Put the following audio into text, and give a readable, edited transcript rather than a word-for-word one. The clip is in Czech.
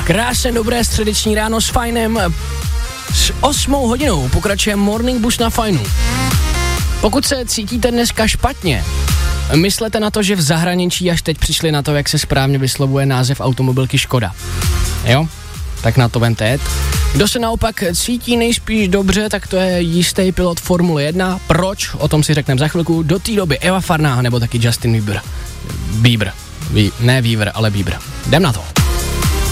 Krásné dobré středeční ráno s Fajnem. S 8 hodinou pokračuje Morning Bus na Fajnu. Pokud se cítíte dneska špatně, myslete na to, že v zahraničí až teď přišli na to, jak se správně vyslovuje název automobilky Škoda. Jo? Tak na to vemte jet. Kdo se naopak cítí nejspíš dobře, tak to je jistý pilot Formule 1. Proč? O tom si řekneme za chvilku. Do té doby Eva Farná nebo taky Justin Bieber. Ne Bieber, ale Bieber. Jdem na to.